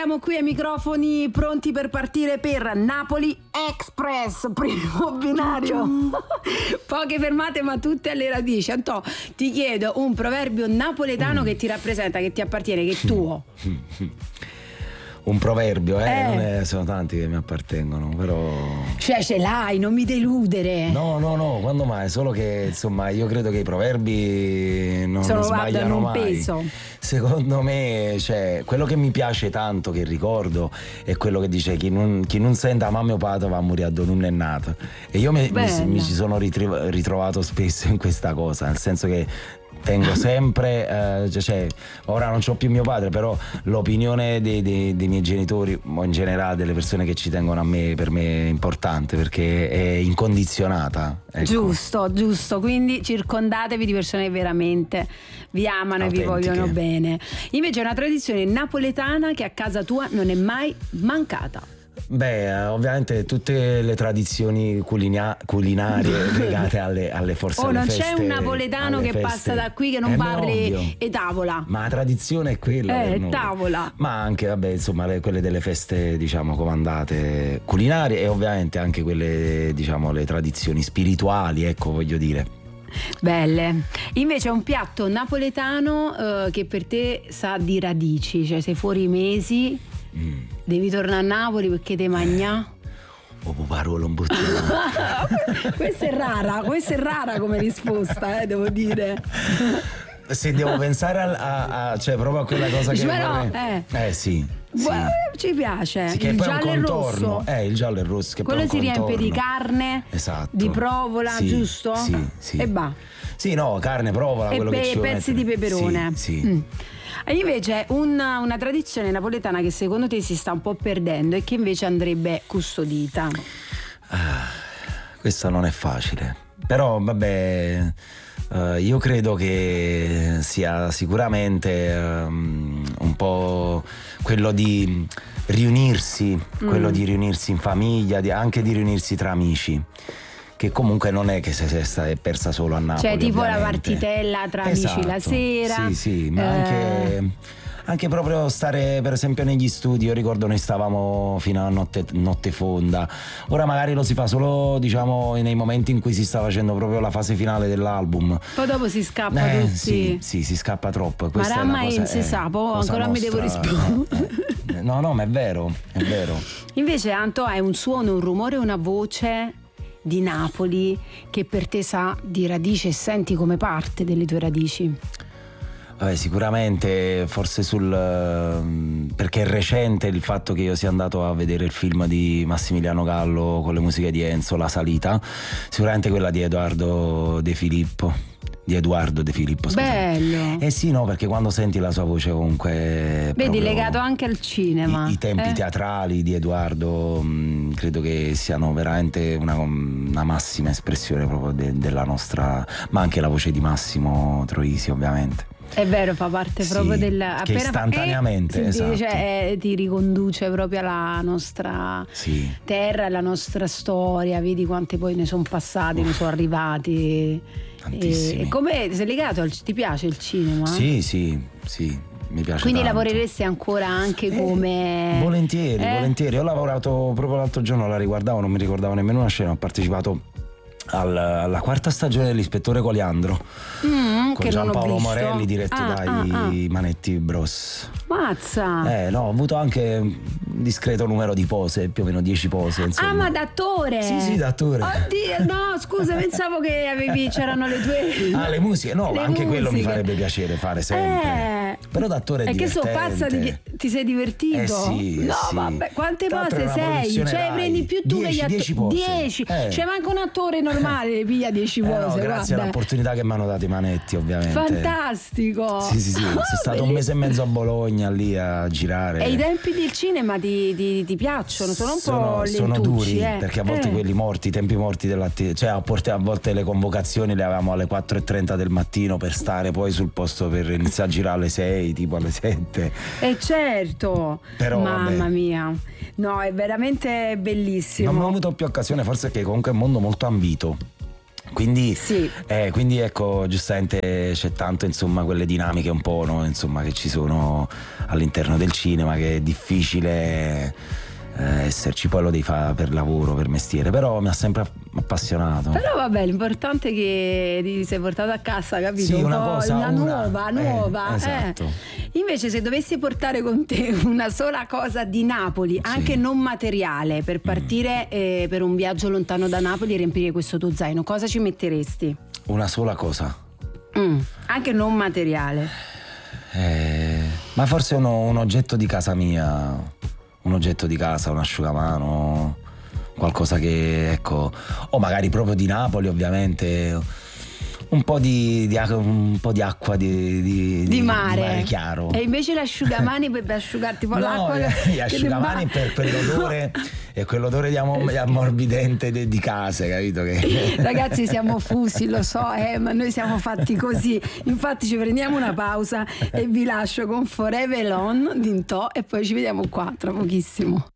siamo qui ai microfoni pronti per partire per Napoli Express, primo binario. Poche fermate ma tutte alle radici. Antò, ti chiedo un proverbio napoletano che ti rappresenta, che ti appartiene, che è tuo. Un proverbio, sono tanti che mi appartengono, però... Cioè ce l'hai, non mi deludere. No, quando mai? Solo che insomma io credo che i proverbi non sbagliano mai. Peso. Secondo me, cioè, quello che mi piace tanto, che ricordo, è quello che dice chi non senta mamma o padre va a morire a non è nato. E io mi ci sono ritrovato spesso in questa cosa, nel senso che tengo sempre, ora non c'ho più mio padre, però l'opinione dei miei genitori o in generale delle persone che ci tengono a me, per me è importante perché è incondizionata. Ecco. Giusto, quindi circondatevi di persone che veramente vi amano autentiche. E vi vogliono bene. Invece è una tradizione napoletana che a casa tua non è mai mancata. Beh, ovviamente tutte le tradizioni culinarie legate alle forze alle non feste. C'è un napoletano che passa da qui che non parli e tavola. Ma la tradizione è quella per noi. Tavola. Ma anche, vabbè, insomma, quelle delle feste, diciamo, comandate culinarie e ovviamente anche quelle, diciamo, le tradizioni spirituali, ecco, voglio dire. Belle. Invece è un piatto napoletano che per te sa di radici, cioè sei fuori mesi. Devi tornare a Napoli perché te magna? Parolo un bottino. Questa è rara come risposta, devo dire. Se devo pensare cioè proprio a quella cosa che vorrei. Sì. Ci piace. Sì, che il poi giallo e il rosso. Il giallo e il rosso. Che quello poi si riempie di carne, esatto, di provola, giusto? Sì. E va. Sì, no, carne, provola, quello che ci pezzi di peperone. Sì. E invece una tradizione napoletana che secondo te si sta un po' perdendo e che invece andrebbe custodita. Questa non è facile, però vabbè, io credo che sia sicuramente un po' quello di riunirsi, quello di riunirsi in famiglia, anche di riunirsi tra amici. Che comunque non è che è persa solo a Napoli. Cioè tipo ovviamente. La partitella tra amici la sera. Sì, ma anche proprio stare per esempio negli studi. Io ricordo noi stavamo fino a notte fonda. Ora magari lo si fa solo, diciamo, nei momenti in cui si sta facendo proprio la fase finale dell'album. Poi dopo si scappa tutti. Sì, si scappa troppo. Ma ramma non si sa, ancora mi devo rispondere. No, ma è vero. Invece Anto, hai un suono, un rumore, una voce di Napoli che per te sa di radici e senti come parte delle tue radici? Vabbè, sicuramente forse perché è recente il fatto che io sia andato a vedere il film di Massimiliano Gallo con le musiche di Enzo, La Salita, sicuramente quella di Edoardo De Filippo, scusate. Bello. Sì, no, perché quando senti la sua voce comunque vedi, legato anche al cinema, i tempi teatrali di Edoardo credo che siano veramente una massima espressione proprio della nostra, ma anche la voce di Massimo Troisi ovviamente. È vero, fa parte proprio che istantaneamente esatto. Ti riconduce proprio alla nostra terra, alla nostra storia. Vedi quante poi ne sono passati, ne sono arrivati. E come sei legato ti piace il cinema? Sì, mi piace. Quindi tanto. Lavoreresti ancora anche come volentieri. Ho lavorato proprio l'altro giorno, la riguardavo, non mi ricordavo nemmeno una scena, ho partecipato alla quarta stagione dell'Ispettore Coliandro con Giampaolo Morelli, diretto dai Manetti Bros. Mazza! Ho avuto anche un discreto numero di pose, più o meno 10 pose, insomma. Ma d'attore? Sì, d'attore. Oddio, no, scusa, pensavo che c'erano le tue le musiche, no, le anche musiche. Quello mi farebbe piacere fare sempre. Però d'attore è divertente. Che so pazza, ti sei divertito? Sì. Vabbè, quante pose sei? Cioè prendi più tu che gli attori. 10 pose. 10. C'è manco un attore normale piglia 10 pose. No, grazie all'opportunità che mi hanno dato i Manetti, ovviamente. Fantastico. Sì. Sono stato un mese e mezzo a Bologna lì a girare. E i tempi del cinema ti piacciono? Sono un po' lentucci, sono duri, perché a volte quelli morti, i tempi morti cioè a volte le convocazioni le avevamo alle 4:30 del mattino per stare poi sul posto per iniziare a girare alle 6, tipo alle 7. Certo. Però, mamma mia. No, è veramente bellissimo. Non ho avuto più occasione, forse, che comunque è un mondo molto ambito. Quindi, sì. Quindi ecco, giustamente c'è tanto, insomma, quelle dinamiche un po', no? Insomma, che ci sono all'interno del cinema, che è difficile esserci, poi lo devi fare per lavoro, per mestiere, però mi ha sempre appassionato. Però vabbè, l'importante è che ti sei portato a casa, capito? Sì, una nuova. Esatto. Invece, se dovessi portare con te una sola cosa di Napoli, anche non materiale, per partire per un viaggio lontano da Napoli e riempire questo tuo zaino, cosa ci metteresti? Una sola cosa? Anche non materiale. Ma forse un oggetto di casa mia, un oggetto di casa, un asciugamano, qualcosa che, ecco, o magari proprio di Napoli, ovviamente, un po' di acqua di mare chiaro. E invece l'asciugamani per asciugarti un po' l'acqua. Gli asciugamani per quell'odore e quell'odore di ammorbidente di case, capito? Ragazzi, siamo fusi, lo so, ma noi siamo fatti così. Infatti ci prendiamo una pausa e vi lascio con Forever Alone di Ntò e poi ci vediamo qua tra pochissimo.